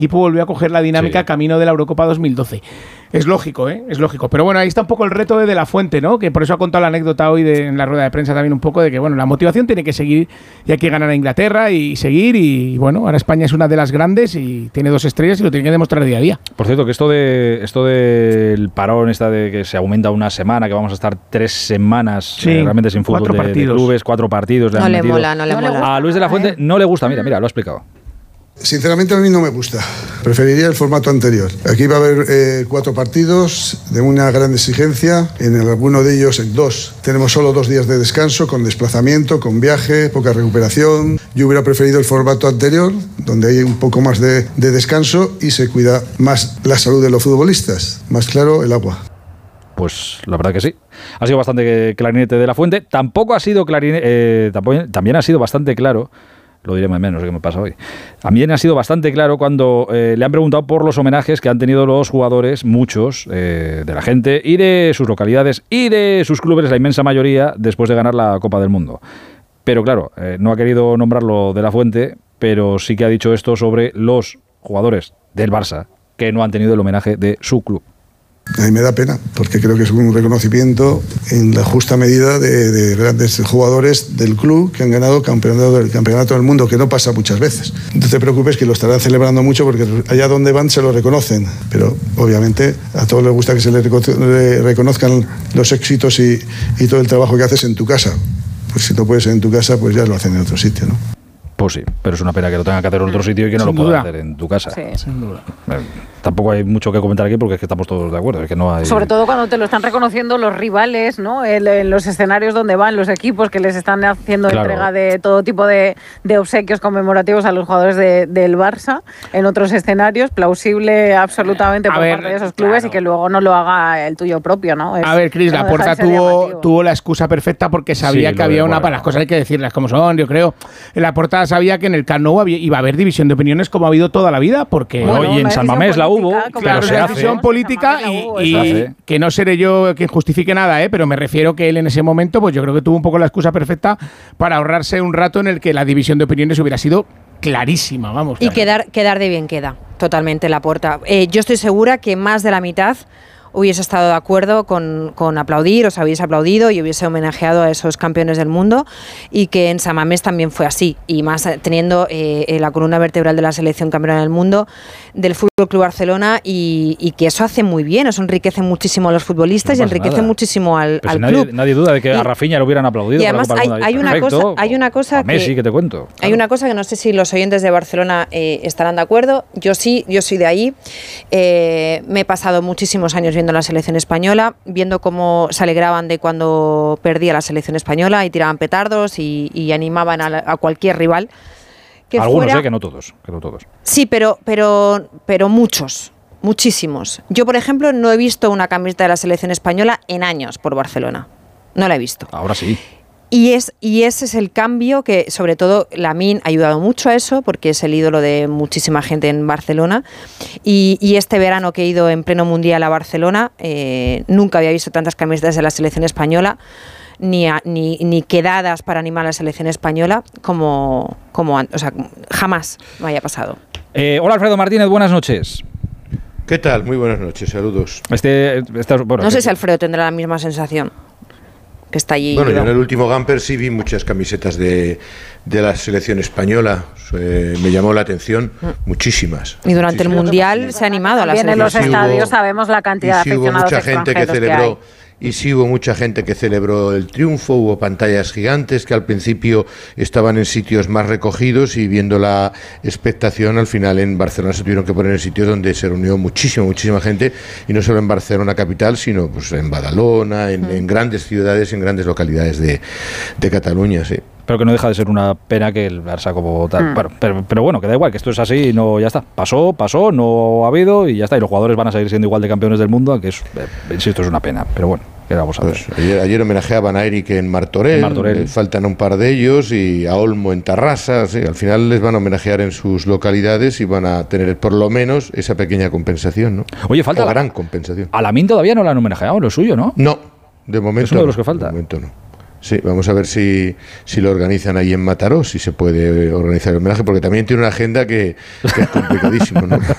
equipo volvió a coger la dinámica camino de la Eurocopa 2012. Es lógico, es lógico. Pero bueno, ahí está un poco el reto de la Fuente, ¿no? Que por eso ha contado la anécdota hoy en la rueda de prensa también un poco de que, bueno, la motivación tiene que seguir y hay que ganar a Inglaterra y seguir y, bueno, ahora España es una de las grandes y tiene 2 estrellas y lo tiene que demostrar día a día. Por cierto, que esto del parón, de que se aumenta una semana, que vamos a estar 3 semanas realmente sin fútbol de clubes, 4 partidos. No le mola. A Luis de la Fuente no le gusta, mira, lo ha explicado. Sinceramente a mí no me gusta. Preferiría el formato anterior. Aquí va a haber 4 partidos de una gran exigencia. En alguno de ellos, en 2, tenemos solo 2 días de descanso, con desplazamiento, con viaje, poca recuperación. Yo hubiera preferido el formato anterior, donde hay un poco más de descanso y se cuida más la salud de los futbolistas. Más claro, el agua. Pues la verdad que sí. Ha sido bastante clarinete de la Fuente. Tampoco ha sido clarinete, también ha sido bastante claro. Lo diré más o menos, ¿qué me pasa hoy? También ha sido bastante claro cuando le han preguntado por los homenajes que han tenido los jugadores, muchos, de la gente y de sus localidades y de sus clubes, la inmensa mayoría, después de ganar la Copa del Mundo. Pero claro, no ha querido nombrarlo de la Fuente, pero sí que ha dicho esto sobre los jugadores del Barça que no han tenido el homenaje de su club. A mí me da pena, porque creo que es un reconocimiento en la justa medida de grandes jugadores del club que han ganado el campeonato del mundo, que no pasa muchas veces. No te preocupes, que lo estarán celebrando mucho, porque allá donde van se lo reconocen, pero obviamente a todos les gusta que se les reconozcan los éxitos y todo el trabajo que haces en tu casa. Pues si no puedes en tu casa, pues ya lo hacen en otro sitio, ¿no? Pues sí, pero es una pena que lo tenga que hacer en otro sitio y que no lo pueda hacer en tu casa. Sí, sin duda. Tampoco hay mucho que comentar aquí porque es que estamos todos de acuerdo. Es que no hay... Sobre todo cuando te lo están reconociendo los rivales, ¿no? En los escenarios donde van los equipos, que les están haciendo entrega de todo tipo de obsequios conmemorativos a los jugadores del Barça en otros escenarios, plausible absolutamente por parte de esos clubes, y que luego no lo haga el tuyo propio, ¿no? A ver, Cris, Laporta tuvo la excusa perfecta porque sabía que había para las cosas hay que decirlas como son, yo creo. Laporta sabía que en el Camp Nou iba a haber división de opiniones como ha habido toda la vida, porque y en San Mamés la hubo, claro, se hace decisión política y que no seré yo quien justifique nada, pero me refiero que él en ese momento, pues yo creo que tuvo un poco la excusa perfecta para ahorrarse un rato en el que la división de opiniones hubiera sido clarísima, vamos. Y quedar de bien queda, totalmente Laporta. Yo estoy segura que más de la mitad hubiese estado de acuerdo con aplaudir, os habéis aplaudido y hubiese homenajeado a esos campeones del mundo, y que en San Mamés también fue así, y más teniendo la columna vertebral de la selección campeona del mundo, del Fútbol Club Barcelona, y que eso hace muy bien, eso enriquece muchísimo a los futbolistas y enriquece muchísimo al club. Nadie duda de que a Rafinha le hubieran aplaudido. Y además hay una cosa a Messi, que te cuento. Claro. Hay una cosa que no sé si los oyentes de Barcelona estarán de acuerdo. Yo soy de ahí. Me he pasado muchísimos años viendo la selección española, viendo cómo se alegraban de cuando perdía la selección española y tiraban petardos y animaban a cualquier rival. Algunos, que no todos. Sí, pero muchos, muchísimos. Yo, por ejemplo, no he visto una camiseta de la selección española en años por Barcelona. No la he visto. Ahora sí. Y ese es el cambio que, sobre todo, Lamine ha ayudado mucho a eso, porque es el ídolo de muchísima gente en Barcelona. Y este verano que he ido en pleno mundial a Barcelona, nunca había visto tantas camisetas de la selección española, ni quedadas para animar a la selección española como antes. O sea, jamás me haya pasado. Hola, Alfredo Martínez, buenas noches. ¿Qué tal? Muy buenas noches, saludos. No sé si Alfredo tendrá la misma sensación. Que está allí. Bueno, yo en el último Gamper sí vi muchas camisetas de la selección española. Me llamó la atención muchísimas. Y durante el Mundial se ha animado a la selección. En los estadios sabemos la cantidad de aficionados extranjeros que hay. Y sí hubo mucha gente que celebró el triunfo, hubo pantallas gigantes que al principio estaban en sitios más recogidos, y viendo la expectación, al final en Barcelona se tuvieron que poner en sitios donde se reunió muchísima gente, y no solo en Barcelona capital, sino pues en Badalona, en grandes ciudades, en grandes localidades de Cataluña, sí. Pero que no deja de ser una pena que el Barça como tal. Pero bueno, que da igual, que esto es así y no, ya está. Pasó, no ha habido y ya está. Y los jugadores van a seguir siendo igual de campeones del mundo, que es, insisto, es una pena. Pero bueno, ¿qué vamos a hacer? Pues ayer homenajeaban a Eric en Martorell. Faltan un par de ellos, y a Olmo en Tarrasa. Sí, al final les van a homenajear en sus localidades y van a tener por lo menos esa pequeña compensación, ¿no? Oye, falta gran compensación. A Lamine todavía no la han homenajeado, lo suyo, ¿no? No, de momento. Es uno de los que falta. De momento no. Sí, vamos a ver si lo organizan ahí en Mataró, si se puede organizar el homenaje, porque también tiene una agenda que es complicadísimo, ¿no?